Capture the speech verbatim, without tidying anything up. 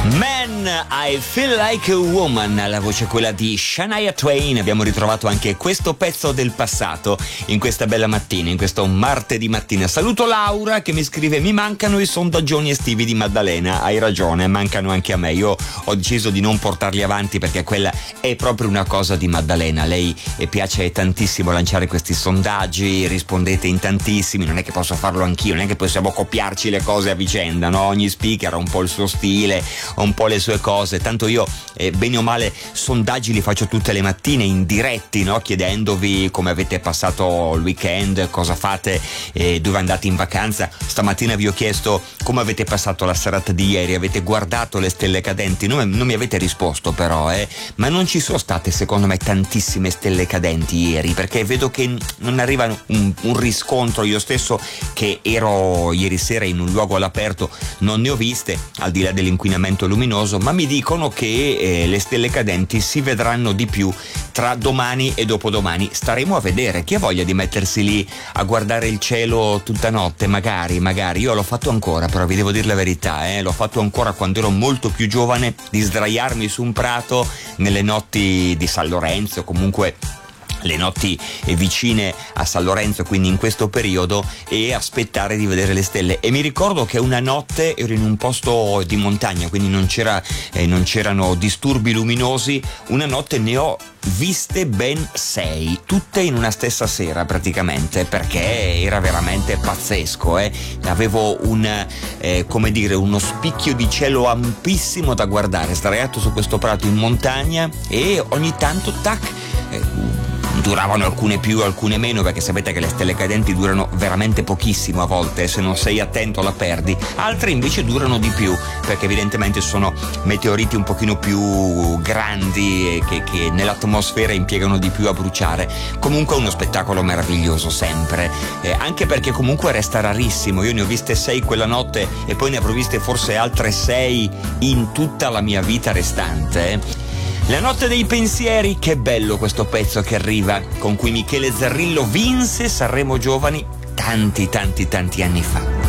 Man, I Feel Like a Woman, la voce quella di Shania Twain. Abbiamo ritrovato anche questo pezzo del passato in questa bella mattina, in questo martedì mattina. Saluto Laura che mi scrive: mi mancano i sondaggioni estivi di Maddalena. Hai ragione, mancano anche a me. Io ho deciso di non portarli avanti perché quella è proprio una cosa di Maddalena. Lei le piace tantissimo lanciare questi sondaggi, rispondete in tantissimi, non è che posso farlo anch'io, non è che possiamo copiarci le cose a vicenda, no? Ogni speaker ha un po' il suo stile, un po' le sue cose, tanto io eh, bene o male sondaggi li faccio tutte le mattine in diretti, no? Chiedendovi come avete passato il weekend, cosa fate, eh, dove andate in vacanza. Stamattina vi ho chiesto come avete passato la serata di ieri, avete guardato le stelle cadenti? Non, non mi avete risposto però, eh? Ma non ci sono state secondo me tantissime stelle cadenti ieri, perché vedo che non arriva un, un riscontro. Io stesso che ero ieri sera in un luogo all'aperto non ne ho viste, al di là dell'inquinamento luminoso, ma mi dicono che eh, le stelle cadenti si vedranno di più tra domani e dopodomani. Staremo a vedere. Chi ha voglia di mettersi lì a guardare il cielo tutta notte? Magari, magari. Io l'ho fatto ancora, però vi devo dire la verità, eh? L'ho fatto ancora quando ero molto più giovane, di sdraiarmi su un prato nelle notti di San Lorenzo, comunque le notti vicine a San Lorenzo, quindi in questo periodo, e aspettare di vedere le stelle. E mi ricordo che una notte ero in un posto di montagna, quindi non c'era eh, non c'erano disturbi luminosi. Una notte ne ho viste ben sei, tutte in una stessa sera praticamente, perché era veramente pazzesco, eh? Avevo un eh, come dire uno spicchio di cielo ampissimo da guardare, sdraiato su questo prato in montagna, e ogni tanto tac, eh, duravano alcune più, alcune meno, perché sapete che le stelle cadenti durano veramente pochissimo a volte, se non sei attento la perdi. Altre invece durano di più, perché evidentemente sono meteoriti un pochino più grandi e che, che nell'atmosfera impiegano di più a bruciare. Comunque uno spettacolo meraviglioso sempre, eh, anche perché comunque resta rarissimo. Io ne ho viste sei quella notte e poi ne avrò viste forse altre sei in tutta la mia vita restante, eh. La notte dei pensieri, che bello questo pezzo che arriva, con cui Michele Zarrillo vinse Sanremo Giovani tanti tanti tanti anni fa.